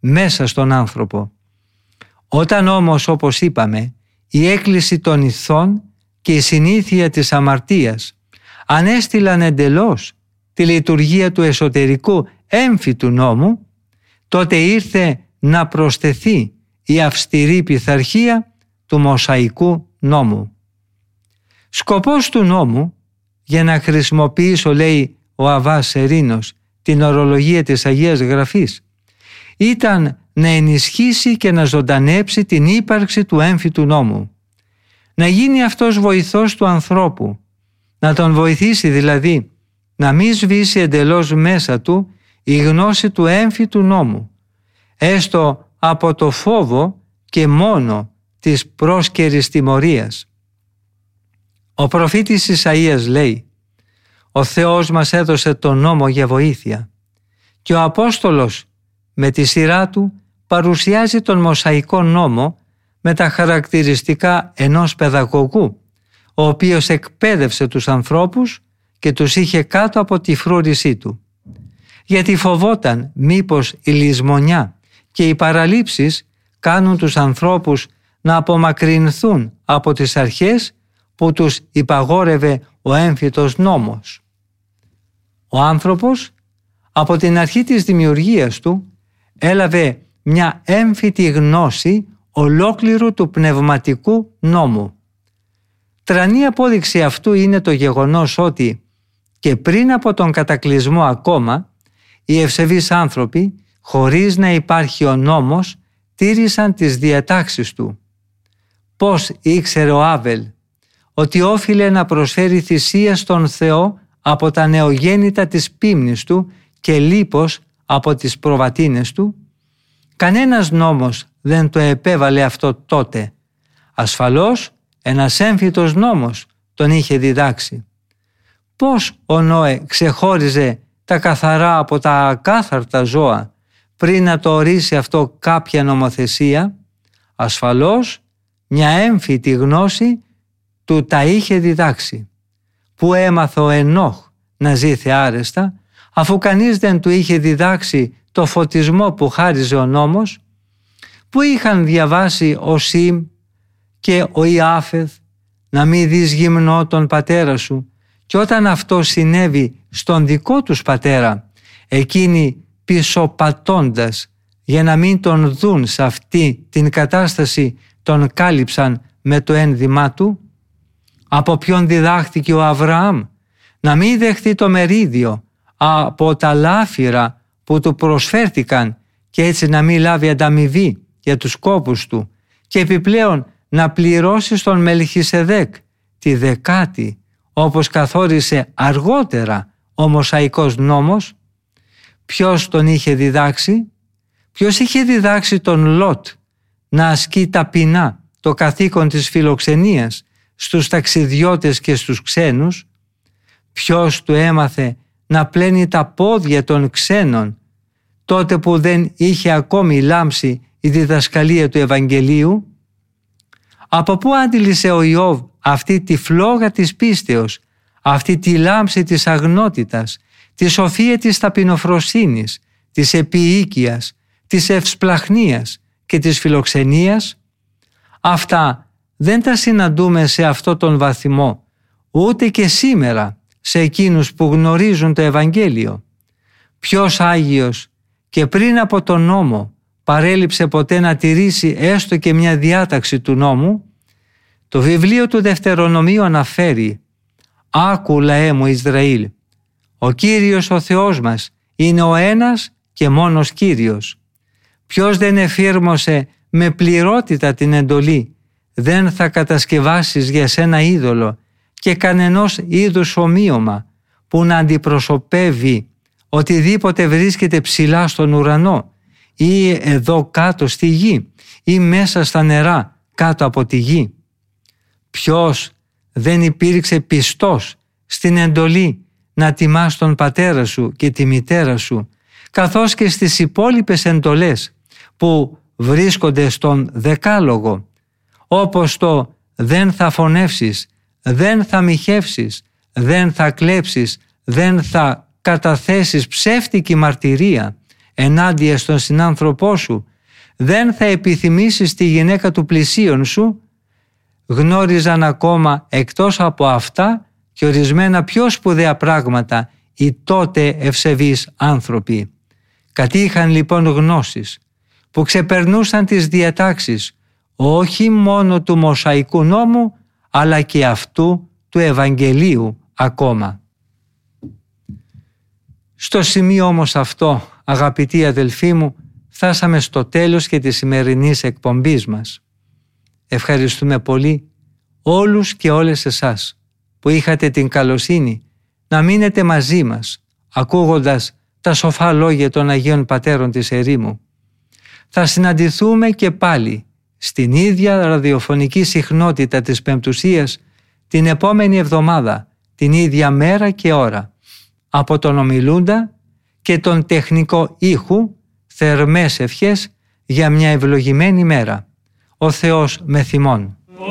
μέσα στον άνθρωπο. Όταν όμως, όπως είπαμε, η έκκληση των ηθών και η συνήθεια της αμαρτίας ανέστηλαν εντελώς τη λειτουργία του εσωτερικού έμφυτου νόμου, τότε ήρθε να προσθεθεί η αυστηρή πειθαρχία του Μωσαϊκού νόμου. Σκοπός του νόμου, για να χρησιμοποιήσω, λέει ο Αββάς Σερίνος, την ορολογία της Αγίας Γραφής, ήταν να ενισχύσει και να ζωντανέψει την ύπαρξη του έμφυτου νόμου. Να γίνει αυτός βοηθός του ανθρώπου, να τον βοηθήσει δηλαδή να μην σβήσει εντελώς μέσα του η γνώση του έμφυτου νόμου, έστω από το φόβο και μόνο της πρόσκαιρης τιμωρίας. Ο προφήτης Ισαΐας λέει: «Ο Θεός μας έδωσε τον νόμο για βοήθεια», και ο Απόστολος με τη σειρά του παρουσιάζει τον Μωσαϊκό νόμο με τα χαρακτηριστικά ενός παιδαγωγού, ο οποίος εκπαίδευσε τους ανθρώπους και τους είχε κάτω από τη φρούρησή του. Γιατί φοβόταν μήπως η λησμονιά και οι παραλήψεις κάνουν τους ανθρώπους να απομακρυνθούν από τις αρχές που τους υπαγόρευε ο έμφυτος νόμος. Ο άνθρωπος από την αρχή της δημιουργίας του έλαβε μια έμφυτη γνώση ολόκληρου του πνευματικού νόμου. Τρανή απόδειξη αυτού είναι το γεγονός ότι και πριν από τον κατακλυσμό ακόμα, οι ευσεβείς άνθρωποι, χωρίς να υπάρχει ο νόμος, τήρησαν τις διατάξεις του. Πώς ήξερε ο Άβελ ότι όφιλε να προσφέρει θυσία στον Θεό από τα νεογέννητα της πίμνης του και λίπος από τις προβατίνες του? Κανένας νόμος δεν το επέβαλε αυτό τότε. Ασφαλώς ένας έμφυτος νόμος τον είχε διδάξει. Πώς ο Νόε ξεχώριζε τα καθαρά από τα ακάθαρτα ζώα πριν να το ορίσει αυτό κάποια νομοθεσία? Ασφαλώς μια έμφυτη γνώση του τα είχε διδάξει. Που έμαθε ο Ενόχ να ζει θεάρεστα, αφού κανείς δεν του είχε διδάξει το φωτισμό που χάριζε ο νόμος? Που είχαν διαβάσει ο Σιμ και ο Ιάφεθ να μην δεις γυμνό τον πατέρα σου, και όταν αυτό συνέβη στον δικό τους πατέρα, εκείνοι πισωπατώντας για να μην τον δουν σε αυτή την κατάσταση, τον κάλυψαν με το ένδυμά του? Από ποιον διδάχθηκε ο Αβραάμ να μην δεχθεί το μερίδιο από τα λάφυρα που του προσφέρθηκαν και έτσι να μην λάβει ανταμοιβή για τους κόπους του, και επιπλέον να πληρώσει στον Μελχισεδέκ τη δεκάτη, όπως καθόρισε αργότερα ο Μωσαϊκός νόμος? Ποιος τον είχε διδάξει? Ποιος είχε διδάξει τον Λότ να ασκεί ταπεινά το καθήκον της φιλοξενίας στους ταξιδιώτες και στους ξένους? Ποιος του έμαθε να πλένει τα πόδια των ξένων τότε που δεν είχε ακόμη λάμψει η διδασκαλία του Ευαγγελίου? Από πού αντίλησε ο Ιώβ αυτή τη φλόγα της πίστεως, αυτή τη λάμψη της αγνότητας, τη σοφία της ταπεινοφροσύνης, της επιοίκειας, της ευσπλαχνίας και της φιλοξενίας? Αυτά δεν τα συναντούμε σε αυτό τον βαθμό ούτε και σήμερα σε εκείνους που γνωρίζουν το Ευαγγέλιο. Ποιος Άγιος και πριν από τον νόμο παρέλειψε ποτέ να τηρήσει έστω και μια διάταξη του νόμου? Το βιβλίο του Δευτερονομίου αναφέρει: «Άκου λαέ μου Ισραήλ, ο Κύριος ο Θεός μας είναι ο ένας και μόνος Κύριος. Ποιος δεν εφήρμοσε με πληρότητα την εντολή, δεν θα κατασκευάσεις για σένα είδωλο και κανενός είδους ομοίωμα που να αντιπροσωπεύει οτιδήποτε βρίσκεται ψηλά στον ουρανό ή εδώ κάτω στη γη ή μέσα στα νερά κάτω από τη γη». Ποιος δεν υπήρξε πιστός στην εντολή να τιμάς τον πατέρα σου και τη μητέρα σου, καθώς και στις υπόλοιπες εντολές που βρίσκονται στον Δεκάλογο, όπως το «δεν θα φωνεύσεις», «δεν θα μοιχεύσεις», «δεν θα κλέψεις», «δεν θα καταθέσεις ψεύτικη μαρτυρία», ενάντια στον συνάνθρωπό σου, δεν θα επιθυμήσεις τη γυναίκα του πλησίον σου, γνώριζαν ακόμα εκτός από αυτά και ορισμένα πιο σπουδαία πράγματα οι τότε ευσεβείς άνθρωποι. Κατήχαν λοιπόν γνώσεις που ξεπερνούσαν τις διατάξεις όχι μόνο του Μωσαϊκού νόμου, αλλά και αυτού του Ευαγγελίου ακόμα. Στο σημείο όμως αυτό, αγαπητοί αδελφοί μου, φτάσαμε στο τέλος και της σημερινής εκπομπής μας. Ευχαριστούμε πολύ όλους και όλες εσάς που είχατε την καλοσύνη να μείνετε μαζί μας, ακούγοντας τα σοφά λόγια των Αγίων Πατέρων της ερήμου. Θα συναντηθούμε και πάλι στην ίδια ραδιοφωνική συχνότητα της Πεμπτουσίας την επόμενη εβδομάδα, την ίδια μέρα και ώρα. Από τον ομιλούντα και τον τεχνικό ήχου, θερμές ευχές για μια ευλογημένη μέρα. Ο Θεός με θυμών.